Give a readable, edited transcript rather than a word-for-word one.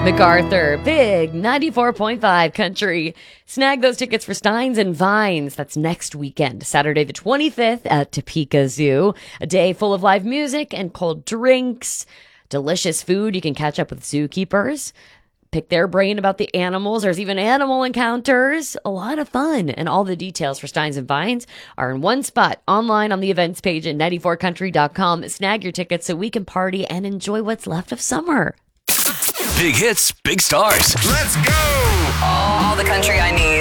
MacArthur, big 94.5 country. Snag those tickets for Steins and Vines. That's next weekend, Saturday the 25th at Topeka Zoo. A day full of live music and cold drinks. Delicious food. You can catch up with zookeepers. Pick their brain about the animals. There's even animal encounters. A lot of fun. And all the details for Steins and Vines are in one spot online on the events page at 94country.com. Snag your tickets so we can party and enjoy what's left of summer. Big hits, big stars. Let's go! All the country I need.